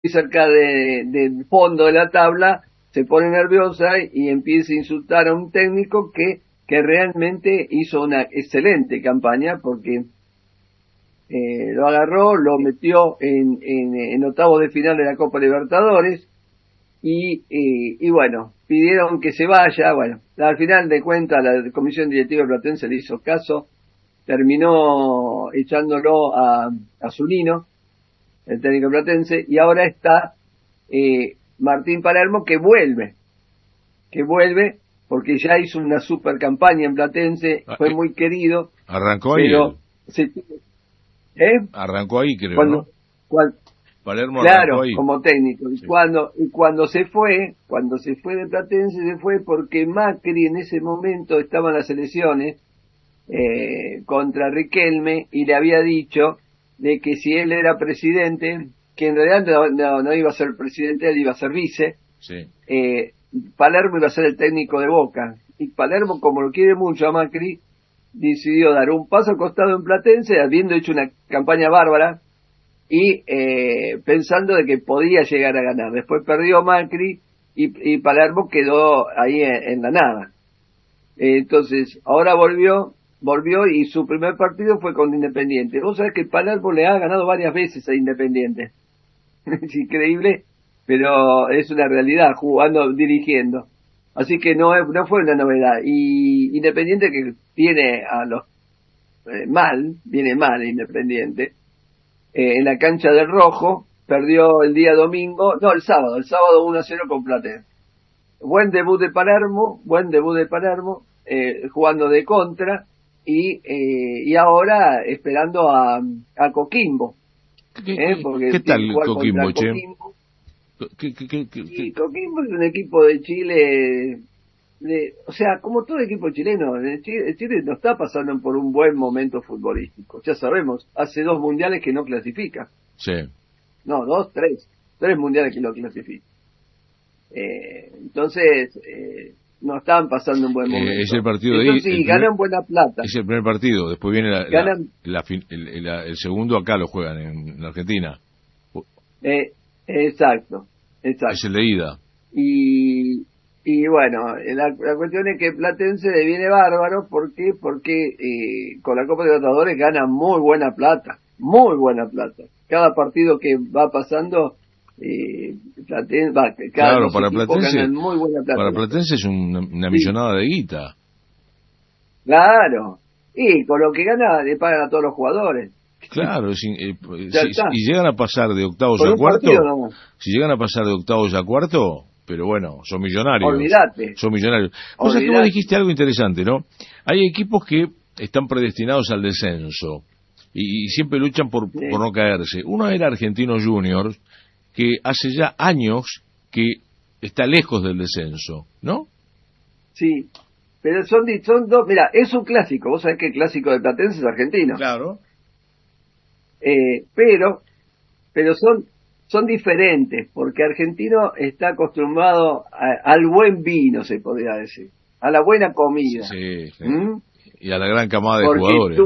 cerca del fondo de la tabla, se pone nerviosa y empieza a insultar a un técnico que realmente hizo una excelente campaña, porque lo agarró, lo metió en octavos de final de la Copa Libertadores, y bueno, pidieron que se vaya. Bueno, al final de cuentas la comisión directiva de Platense le hizo caso, terminó echándolo a Zunino, el técnico platense, y ahora está Martín Palermo, que vuelve porque ya hizo una super campaña en Platense, fue muy querido. Arrancó ahí. Pero arrancó ahí, creo, cuando, ¿no? Palermo claro, arrancó ahí. como técnico. Sí. Y cuando se fue de Platense, se fue porque Macri en ese momento estaba en las elecciones contra Riquelme, y le había dicho de que si él era presidente, que en realidad no iba a ser presidente, él iba a ser vice, sí. Palermo iba a ser el técnico de Boca, y Palermo, como lo quiere mucho a Macri, decidió dar un paso al costado en Platense, habiendo hecho una campaña bárbara, y pensando de que podía llegar a ganar. Después perdió Macri, y Palermo quedó ahí en la nada. Entonces ahora volvió, y su primer partido fue con Independiente. Vos sabés que Palermo le ha ganado varias veces a Independiente. Es increíble, pero es una realidad, dirigiendo. Así que no fue una novedad. Y Independiente, que viene a los viene mal Independiente, en la cancha del Rojo, perdió el sábado 1-0 con Platense. Buen debut de Palermo, jugando de contra, y ahora esperando a Coquimbo. ¿Qué tal Coquimbo, che? Y Coquimbo es un equipo de Chile, o sea, como todo equipo chileno, Chile no está pasando por un buen momento futbolístico. Ya sabemos, hace 2 mundiales que no clasifica. Sí. No, 3 mundiales que no clasifica. Entonces, no están pasando un buen momento. Es el partido de sí, ganan buena plata. Es el primer partido, después viene el segundo, acá lo juegan en Argentina. Exacto. Es el de ida. Y bueno, la cuestión es que Platense viene bárbaro. ¿Por qué? Porque con la Copa de Libertadores gana muy buena plata. Cada partido que va pasando, claro, para Platense, muy buena plata. Para Platense es una millonada de guita. Claro. Y con lo que gana le pagan a todos los jugadores. Claro, y llegan a pasar de octavos a cuarto. Si llegan a pasar de octavos a cuarto, pero bueno, son millonarios. Olvídate. Son millonarios. O sea que vos dijiste algo interesante, ¿no? Hay equipos que están predestinados al descenso y siempre luchan por no caerse. Uno era Argentinos Juniors, que hace ya años que está lejos del descenso, ¿no? Sí, pero son dos. Mira, es un clásico. Vos sabés que el clásico de Platense es argentino. Claro. Pero son diferentes, porque Argentino está acostumbrado al buen vino, se podría decir, a la buena comida. Sí. Y a la gran camada de jugadores,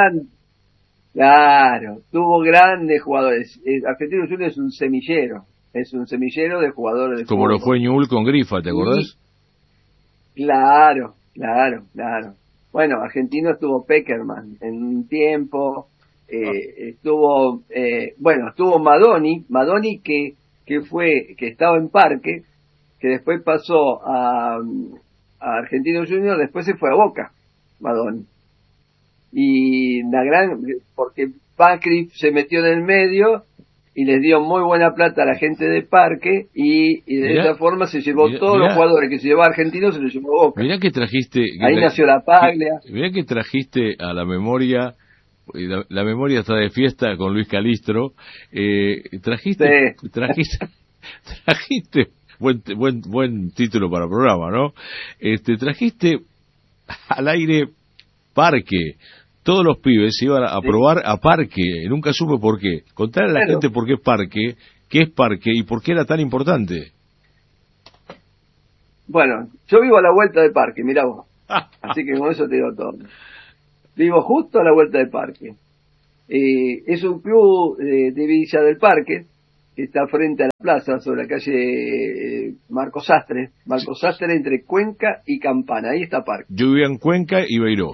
tuvo grandes jugadores. Argentino Juniors es un semillero de jugadores de como fútbol. Lo fue Ñul con Grifa, ¿te acordás? Claro. Bueno, Argentino estuvo Peckerman en un tiempo. Estuvo Madoni que estaba en Parque, que después pasó a Argentinos Juniors, después se fue a Boca, Madoni, y porque Macri se metió en el medio y les dio muy buena plata a la gente de Parque, y de esa forma se llevó todos los jugadores que se llevó a Argentinos, se los llevó a Boca. Mirá que trajiste, ahí nació la Paglia. Mirá que trajiste a la memoria. La memoria está de fiesta con Luis Calistro. Trajiste buen título para el programa, ¿no? Trajiste al aire Parque. Todos los pibes se iban a probar a Parque. Nunca supe por qué. Contarle a la gente por qué es Parque y por qué era tan importante. Bueno, yo vivo a la vuelta del Parque, mirá vos. Así que con eso te digo todo. Vivo justo a la vuelta del Parque. Es un club de Villa del Parque, que está frente a la plaza, sobre la calle Marcos Sastre, entre Cuenca y Campana, ahí está Parque. Yo vivía en Cuenca y Beiró.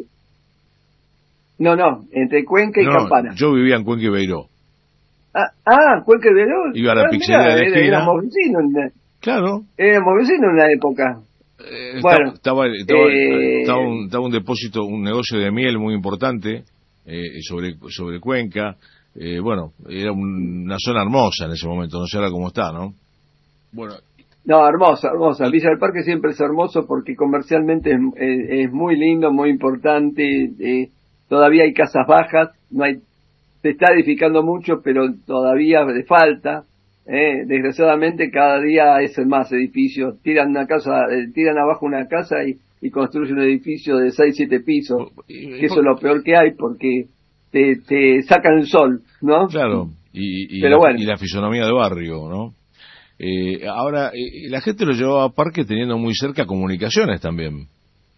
No, entre Cuenca y Campana. Yo vivía en Cuenca y Beiró. Cuenca y Beiró. Iba a la pizzería de la esquina. Éramos vecinos. Claro. Éramos vecinos en una época. Bueno, estaba un depósito, un negocio de miel muy importante sobre Cuenca. Bueno, era una zona hermosa en ese momento, no sé ahora cómo está, ¿no? Bueno. No, hermosa. Villa del Parque siempre es hermoso porque comercialmente es muy lindo, muy importante. Todavía hay casas bajas, se está edificando mucho, pero todavía le falta. Desgraciadamente cada día es más edificios. Tiran abajo una casa y construyen un edificio de 6-7 pisos. Que eso es lo peor que hay porque te sacan el sol, ¿no? Claro, y la fisonomía de barrio, ¿no? Ahora, la gente lo llevaba a Parque teniendo muy cerca comunicaciones también.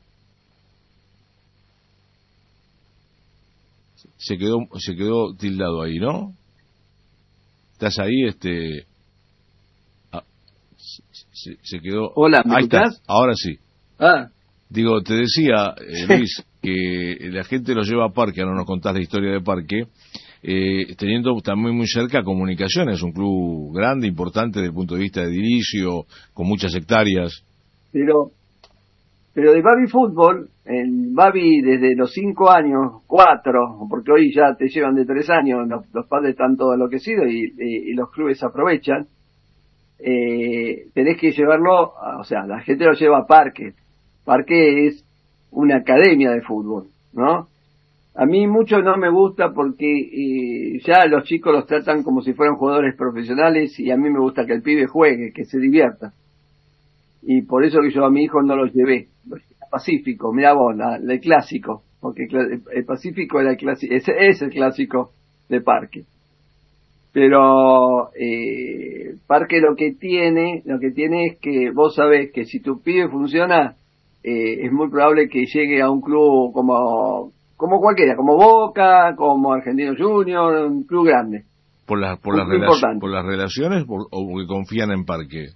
Se quedó tildado ahí, ¿no? ¿Estás ahí? Se quedó. Hola, ¿me ahí escuchás? Está, ahora sí. Digo, te decía, Luis, que la gente lo lleva a Parque, ahora nos contás la historia de Parque, teniendo también muy cerca comunicaciones, un club grande, importante desde el punto de vista de edilicio, con muchas hectáreas. Pero de Babi Fútbol, el Babi desde los 5 años, 4, porque hoy ya te llevan de 3 años, los padres están todos enloquecidos y los clubes aprovechan, tenés que llevarlo, o sea, la gente lo lleva a Parque. Parque es una academia de fútbol, ¿no? A mí mucho no me gusta porque ya los chicos los tratan como si fueran jugadores profesionales y a mí me gusta que el pibe juegue, que se divierta. Y por eso que yo a mi hijo no los llevé. Pacífico, mirá vos, el clásico, porque el Pacífico era es el clásico de Parque. Pero Parque lo que tiene es que vos sabés que si tu pibe funciona, es muy probable que llegue a un club como cualquiera, como Boca, como Argentino Junior, un club grande. ¿Por las relaciones o porque confían en Parque?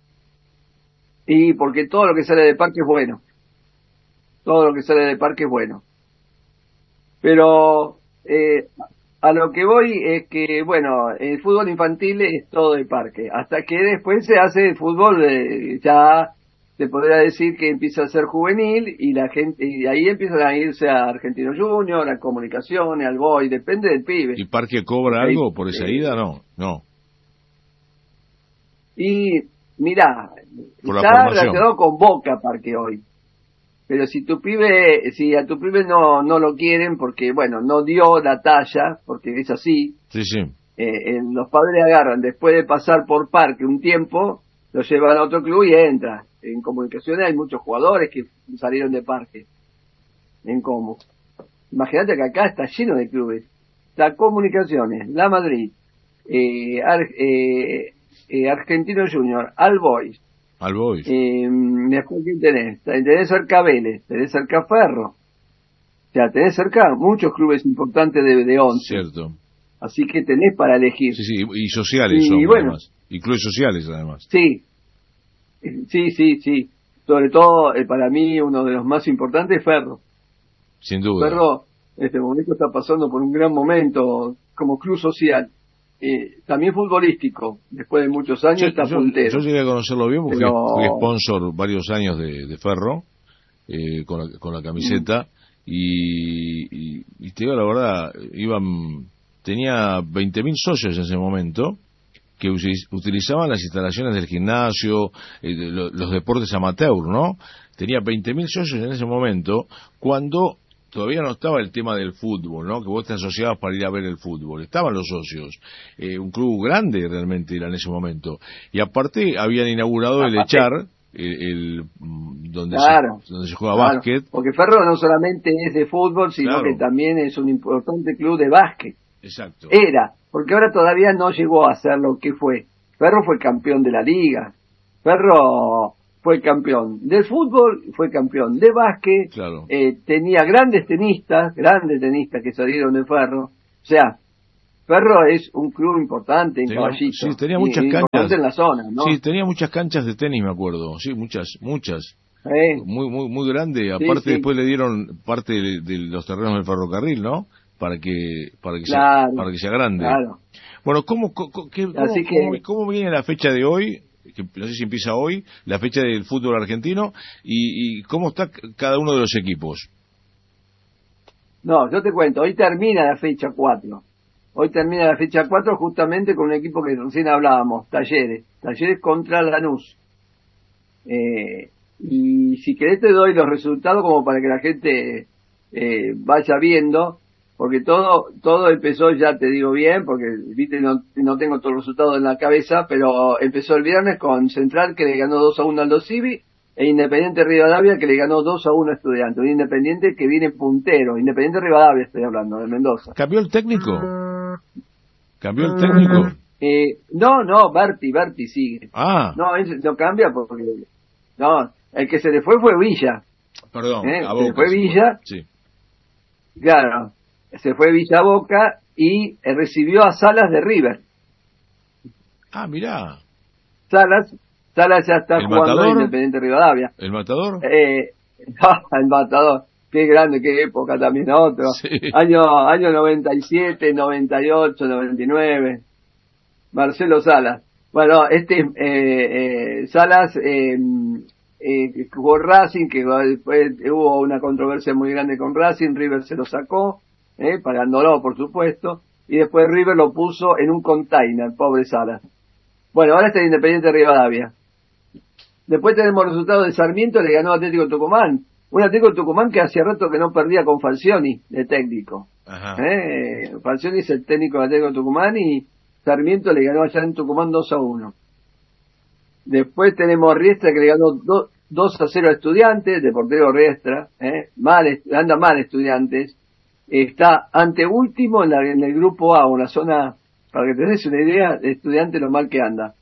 Y porque todo lo que sale de Parque es bueno. Todo lo que sale de Parque es bueno. Pero a lo que voy es que, bueno, el fútbol infantil es todo de Parque. Hasta que después se hace el fútbol, ya se podría decir que empieza a ser juvenil y la gente, y ahí empiezan a irse a Argentino Junior, a Comunicaciones, al Boy, depende del pibe. ¿Y Parque cobra algo por esa ida? No. Y mirá, está relacionado con Boca Parque hoy. Pero si a tu pibe no lo quieren porque, bueno, no dio la talla, porque es así. Sí. Los padres agarran, después de pasar por Parque un tiempo, lo llevan a otro club y entra. En Comunicaciones hay muchos jugadores que salieron de Parque. En Comu. Imagínate que acá está lleno de clubes. Está Comunicaciones, La Madrid, Argentino Junior, All Boys. Después, ¿quién tenés? Tenés cerca Vélez, tenés cerca Ferro. O sea, tenés cerca muchos clubes importantes de 11. Cierto. Así que tenés para elegir. Sí, y sociales además. Y clubes sociales, además. Sí. Sobre todo, para mí, uno de los más importantes es Ferro. Sin duda. Ferro, en este momento está pasando por un gran momento como club social. También futbolístico, después de muchos años está puntero. Yo llegué a conocerlo bien porque fui sponsor varios años de Ferro, con la camiseta, y te digo la verdad, tenía 20.000 socios en ese momento, que utilizaban las instalaciones del gimnasio, los deportes amateur, ¿no? Tenía 20.000 socios en ese momento, cuando todavía no estaba el tema del fútbol, ¿no? Que vos te asociabas para ir a ver el fútbol. Estaban los socios. Un club grande realmente era en ese momento. Y aparte habían inaugurado el Echar, donde se juega básquet. Porque Ferro no solamente es de fútbol, sino que también es un importante club de básquet. Exacto. Porque ahora todavía no llegó a ser lo que fue. Ferro fue campeón de la liga. Ferro fue campeón del fútbol, fue campeón de básquet, tenía grandes tenistas que salieron de Ferro. O sea, Ferro es un club importante en Caballito. Sí, tenía muchas canchas. Importante en la zona, ¿no? Sí, tenía muchas canchas de tenis, me acuerdo. Sí, muchas. Muy grande. Aparte, después le dieron parte de los terrenos del ferrocarril, ¿no? Para que sea grande. Claro. Bueno, ¿cómo viene la fecha de hoy? Que no sé si empieza hoy, la fecha del fútbol argentino, y cómo está cada uno de los equipos. No, yo te cuento, hoy termina la fecha 4. Hoy termina la fecha 4 justamente con un equipo que recién hablábamos, Talleres contra Lanús. Y si querés te doy los resultados como para que la gente vaya viendo, porque todo empezó, ya te digo bien, porque viste no tengo todos los resultados en la cabeza, pero empezó el viernes con Central, que le ganó 2-1 al Aldo Civi, e Independiente Rivadavia, que le ganó 2-1 a Estudiantes. Un Independiente que viene puntero. Independiente Rivadavia estoy hablando, de Mendoza. ¿Cambió el técnico? No, Berti sigue. No cambia porque... No, el que se le fue Villa. Perdón, a Boca. Se fue Villa. Sí. Claro, se fue Villa a Boca y recibió a Salas de River. Mirá. Salas ya está jugando en Independiente Rivadavia. ¿El Matador? El Matador. Qué grande, qué época también, otro. Sí. Año 97, 98, 99. Marcelo Salas. Bueno, Salas jugó Racing, que después hubo una controversia muy grande con Racing, River se lo sacó, pagándolo, por supuesto, y después River lo puso en un container, pobre Salas. Bueno, ahora está en Independiente Rivadavia. Después tenemos los resultados de Sarmiento, le ganó Atlético Tucumán. Un Atlético Tucumán que hacía rato que no perdía con Falcioni, de técnico. Falcioni es el técnico de Atlético Tucumán y Sarmiento le ganó allá en Tucumán 2-1. Después tenemos Riestra que le ganó 2-0 a Estudiantes, de portero Riestra, anda mal Estudiantes. Está anteúltimo en el grupo A, una zona, para que tenés una idea, de Estudiantes lo mal que anda.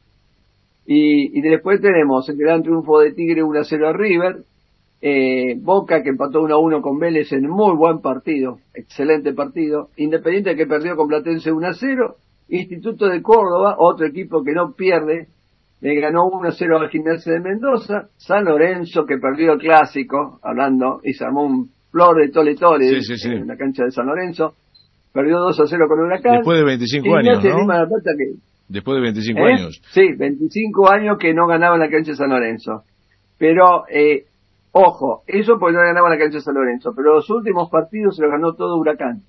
Y después tenemos el gran triunfo de Tigre 1-0 a River, Boca que empató 1-1 con Vélez en muy buen partido, excelente partido, Independiente que perdió con Platense 1-0, Instituto de Córdoba, otro equipo que no pierde, le ganó 1-0 al Gimnasia de Mendoza, San Lorenzo que perdió el clásico, y se armó un flor de tole en la cancha de San Lorenzo, perdió 2-0 con Huracán. Después de 25 años, ¿no? Lima de la Plata Después de 25 años. Sí, 25 años que no ganaba en la cancha de San Lorenzo. Pero, ojo, eso porque no ganaba en la cancha de San Lorenzo, pero los últimos partidos se los ganó todo Huracán.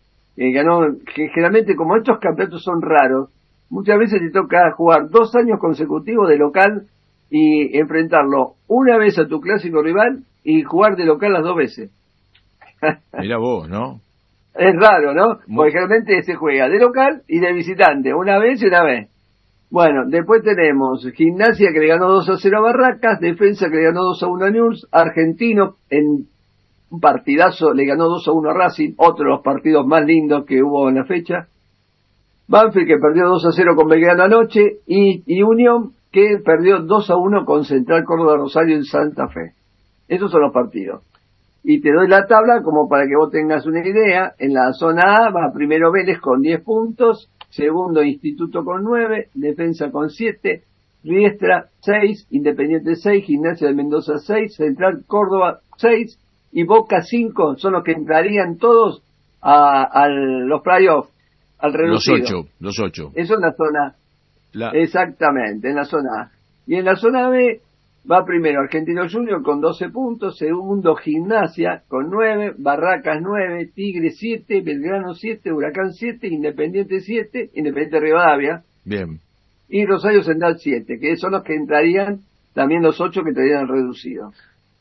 Que generalmente, como estos campeonatos son raros, muchas veces te toca jugar 2 años consecutivos de local y enfrentarlo una vez a tu clásico rival y jugar de local las 2 veces. Mira vos, ¿no? Es raro, ¿no? Porque generalmente se juega de local y de visitante, una vez y una vez. Bueno, después tenemos Gimnasia que le ganó 2-0 a Barracas, Defensa que le ganó 2-1 a Newell's, Argentino en un partidazo le ganó 2-1 a Racing, otro de los partidos más lindos que hubo en la fecha. Banfield que perdió 2-0 con Belgrano anoche y Unión que perdió 2-1 con Central Córdoba Rosario en Santa Fe. Esos son los partidos. Y te doy la tabla como para que vos tengas una idea. En la zona A va primero Vélez con 10 puntos, segundo Instituto con 9, Defensa con 7, Riestra 6, Independiente 6, Gimnasia de Mendoza 6, Central Córdoba 6 y Boca 5 son los que entrarían todos a los playoffs, al reducido. Los 8. Eso en la zona. Exactamente, en la zona A. Y en la zona B va primero Argentino Junior con 12 puntos, segundo Gimnasia con 9, Barracas 9, Tigre 7, Belgrano 7, Huracán 7, Independiente 7, Independiente Rivadavia. Bien. Y Rosario Central 7, que son los que entrarían, también los 8 que entrarían reducidos.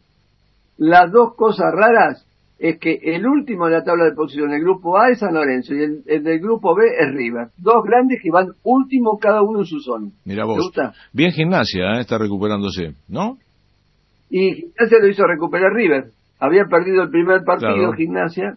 Las dos cosas raras es que el último de la tabla de posición, el grupo A es San Lorenzo y el del grupo B es River. Dos grandes que van último cada uno en su zona. Mira vos. ¿Te gusta? Bien Gimnasia, está recuperándose, ¿no? Y Gimnasia lo hizo recuperar River. Había perdido el primer partido, claro. Gimnasia.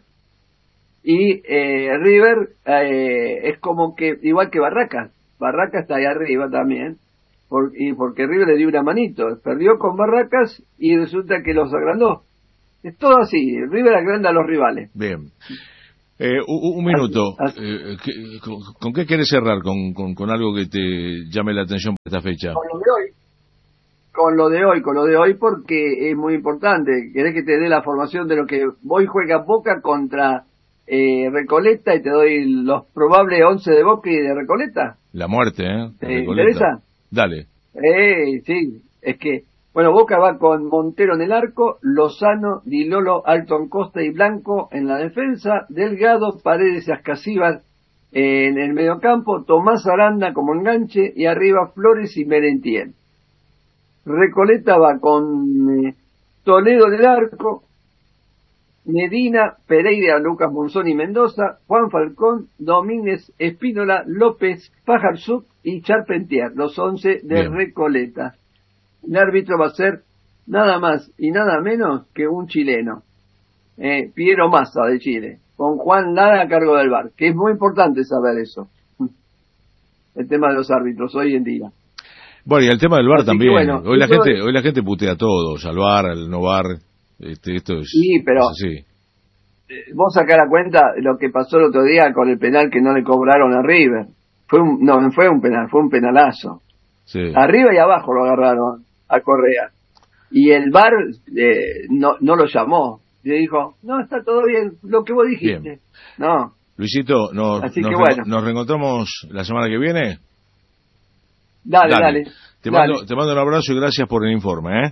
Y River es como que, igual que Barracas. Barracas está ahí arriba también. Porque River le dio una manito. Perdió con Barracas y resulta que los agrandó. Es todo así, River agranda a los rivales. Bien. Un minuto. ¿Con qué querés cerrar? ¿Con algo que te llame la atención para esta fecha? Con lo de hoy porque es muy importante. ¿Querés que te dé la formación de lo que hoy juega Boca contra Recoleta y te doy los probables 11 de Boca y de Recoleta? La muerte, ¿Te interesa? Dale. Sí, es que, bueno, Boca va con Montero en el arco, Lozano, Di Lolo, Alton Costa y Blanco en la defensa, Delgado, Paredes y Ascasíbar en el mediocampo, Tomás Aranda como enganche y arriba Flores y Merentiel. Recoleta va con Toledo en el arco, Medina, Pereira, Lucas Monzón y Mendoza, Juan Falcón, Domínguez, Espínola, López, Fajarzuc y Charpentier, los 11 de Bien. Recoleta. El árbitro va a ser nada más y nada menos que un chileno, Piero Massa de Chile, con Juan Lara a cargo del VAR, que es muy importante saber eso, el tema de los árbitros hoy en día. Bueno, y el tema del VAR también. Bueno, hoy la gente putea a todos, al VAR, al no VAR. Esto es, sí, pero es así. Vos sacás la cuenta lo que pasó el otro día con el penal que no le cobraron a River. No fue un penal, fue un penalazo. Sí. Arriba y abajo lo agarraron a Correa. Y el VAR no lo llamó. Le dijo, no, está todo bien, lo que vos dijiste. Bien. No. Luisito, nos reencontramos la semana que viene. Dale. Te mando un abrazo y gracias por el informe,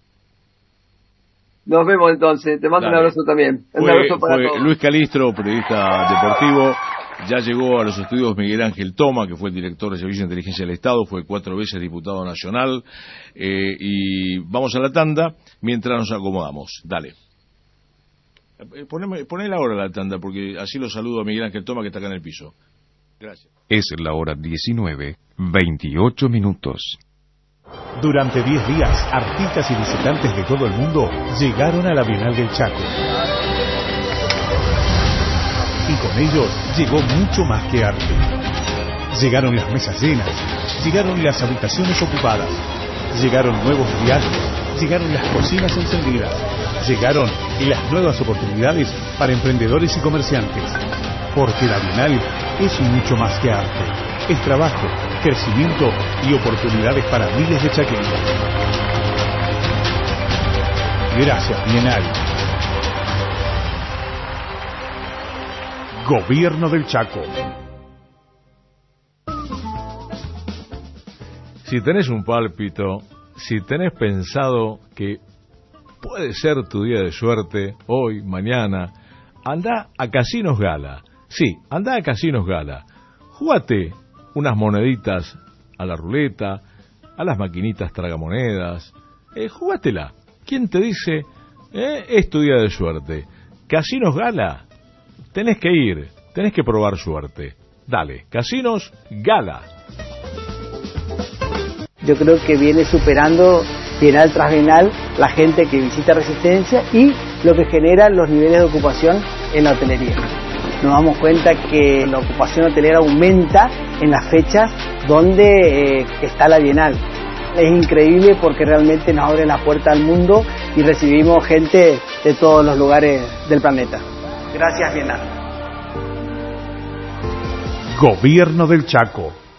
Nos vemos entonces, te mando un abrazo también. Un abrazo para todos. Luis Calistro, periodista deportivo, ya llegó a los estudios Miguel Ángel Toma, que fue el director de Servicio de Inteligencia del Estado, fue 4 veces diputado nacional, y vamos a la tanda mientras nos acomodamos. Dale. Ponela ahora la tanda, porque así lo saludo a Miguel Ángel Toma, que está acá en el piso. Gracias. Es la hora 19:28. Durante 10 días, artistas y visitantes de todo el mundo llegaron a la Bienal del Chaco. Y con ellos llegó mucho más que arte. Llegaron las mesas llenas, llegaron las habitaciones ocupadas, llegaron nuevos viajes, llegaron las cocinas encendidas, llegaron las nuevas oportunidades para emprendedores y comerciantes. Porque la Bienal es mucho más que arte. Es trabajo, crecimiento y oportunidades para miles de chaqueños. Gracias, Bienal. Gobierno del Chaco. Si tenés un pálpito, si tenés pensado que puede ser tu día de suerte, hoy, mañana, andá a Casinos Gala. Sí, andá a Casinos Gala. Jugate unas moneditas a la ruleta, a las maquinitas tragamonedas. Jugátela. ¿Quién te dice? Es tu día de suerte. Casinos Gala. Tenés que ir. Tenés que probar suerte. Dale, Casinos Gala. Yo creo que viene superando bienal tras bienal la gente que visita Resistencia y lo que genera los niveles de ocupación en la hotelería. Nos damos cuenta que la ocupación hotelera aumenta en las fechas donde está la Bienal. Es increíble porque realmente nos abre la puerta al mundo y recibimos gente de todos los lugares del planeta. Gracias, Bienal. Gobierno del Chaco.